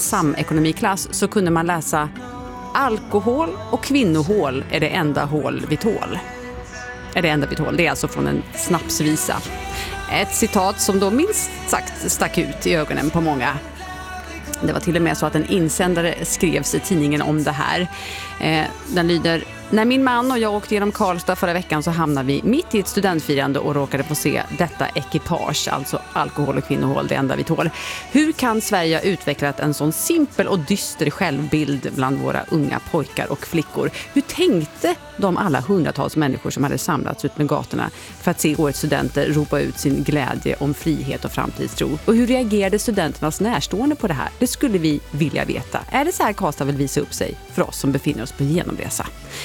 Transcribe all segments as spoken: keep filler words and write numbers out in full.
samekonomiklass så kunde man läsa: alkohol och kvinnohål är det enda hål vi tål. Är det enda vi tål. Det är alltså från en snapsvisa. Ett citat som då minst sagt stack ut i ögonen på många. Det var till och med så att en insändare skrevs i tidningen om det här. Eh, den lyder: när min man och jag åkte genom Karlstad förra veckan så hamnade vi mitt i ett studentfirande och råkade få se detta ekipage, alltså alkohol och kvinnohål, det enda vi tål. Hur kan Sverige ha utvecklat en sån simpel och dyster självbild bland våra unga pojkar och flickor? Hur tänkte de alla hundratals människor som hade samlats ut med gatorna för att se årets studenter ropa ut sin glädje om frihet och framtidstro? Och hur reagerade studenternas närstående på det här? Det skulle vi vilja veta. Är det så här Karlstad vill visa upp sig för oss som befinner oss på genomresa?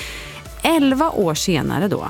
Elva år senare då,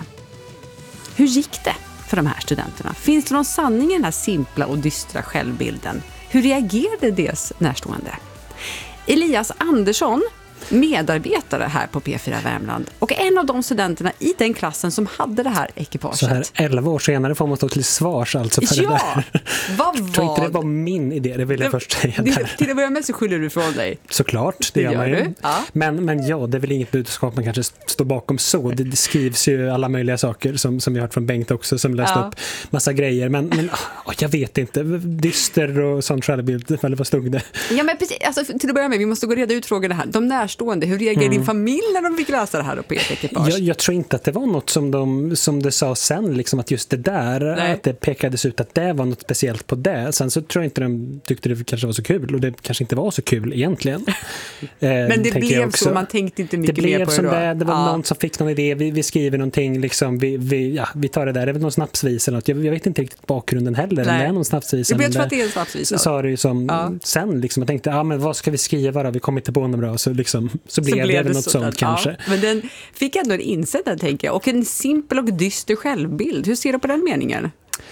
hur gick det för de här studenterna? Finns det någon sanning i den här simpla och dystra självbilden? Hur reagerade deras närstående? Elias Andersson, medarbetare här på P fyra Värmland och en av de studenterna i den klassen som hade det här ekipaget. Så här elva år senare får man stå till svars alltså för ja, det där. Vad Jag tror inte det var min idé, det vill jag det, först säga där. Till att börja med så skyller du från dig. Såklart, det, det gör man ju. Ja. Men, men ja, det är väl inget budskap man kanske står bakom så. Det, det skrivs ju alla möjliga saker som, som jag hört från Bengt också som läste ja. upp massa grejer. Men, men oh, jag vet inte, dyster och sånt självbild, eller vad stod det? Ja men precis, alltså, till att börja med, vi måste gå reda ut frågorna här. De närstående, hur reagerar mm. din familj när de fick läsa det här på ert ekipage? Jag, jag tror inte att det var något som de som det sa sen, liksom att just det där, Nej. att det pekades ut att det var något speciellt på det. Sen så tror jag inte de tyckte det kanske var så kul, och det kanske inte var så kul egentligen. Men det blev så, man tänkte inte mycket det blev mer på som det då. Det, det var ja. någon som fick någon idé, vi, vi skriver någonting liksom, vi, vi, ja, vi tar det där, det är väl någon snapsvis eller något. Jag, jag vet inte riktigt bakgrunden heller, om det är någon snapsvis. Jag vet att det är en snapsvis. Så sa det ju som ja. sen liksom, jag tänkte, ja men vad ska vi skriva då? Vi kommer inte på någon bra, så liksom, så blev, så blev det, det något så, sånt kanske. Ja, men den fick ändå en insättare, tänker jag. Och en simpel och dyster självbild. Hur ser du på den meningen?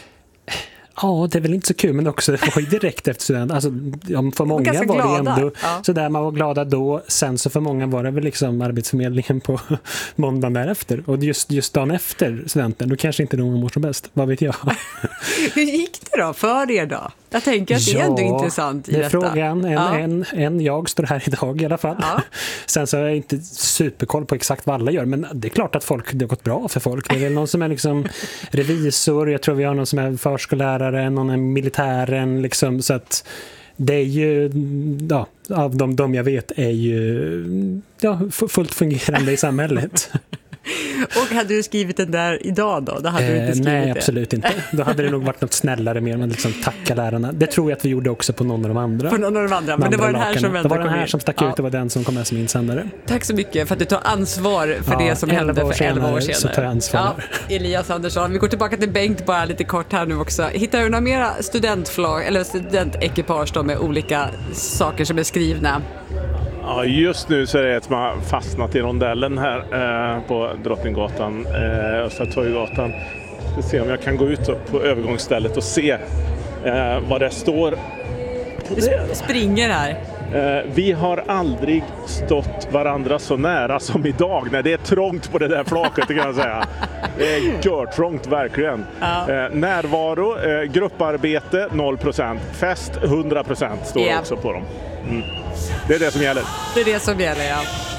Ja, det är väl inte så kul, men också det var ju direkt efter student. Alltså, för många var, var det ändå ja. så där man var glada då. Sen så för många var det väl liksom arbetsförmedlingen på måndagen därefter. Och just, just dagen efter studenten, då kanske inte någon mår så bäst. Vad vet jag? Hur gick det då för er då? Jag tänker att det är ja, ändå intressant i det är detta. Frågan. En, ja. en, en jag står här idag i alla fall. Ja. Sen så är jag inte superkoll på exakt vad alla gör, men det är klart att folk, det har gått bra för folk. Det är väl någon som är liksom revisor, jag tror vi har någon som är förskollärare, någon är militären, liksom, så att det är ju, ja, av de, de jag vet är ju ja, fullt fungerande i samhället. Och hade du skrivit den där idag då? Då hade eh, du inte skrivit nej, det. absolut inte. Då hade det nog varit något snällare mer, men liksom tacka lärarna. Det tror jag att vi gjorde också på någon av de andra. På någon av de andra, men det var den här som Det var den här som stack ja. ut, det var den som kom med som insändare. Tack så mycket för att du tar ansvar för ja, det som hände för elva år senare. Så tar jag ansvar. Ja, Elias Andersson, vi går tillbaka till Bengt bara lite kort här nu också. Hittar du några mera studentflag eller studentekipage då med olika saker som är skrivna? Ja, just nu så är det ett som har fastnat i rondellen här eh, på Drottninggatan, eh, Östra Torggatan. Vi ser om jag kan gå ut på övergångsstället och se eh, vad det står. Du springer här. Eh, vi har aldrig stått varandra så nära som idag. När det är trångt på det där flaket, kan jag säga. Det är görtrångt verkligen. Ja. Eh, närvaro, eh, grupparbete noll procent. Fest hundra procent står yeah. också på dem. Mm. Det är det som gäller. Det är det som gäller, ja.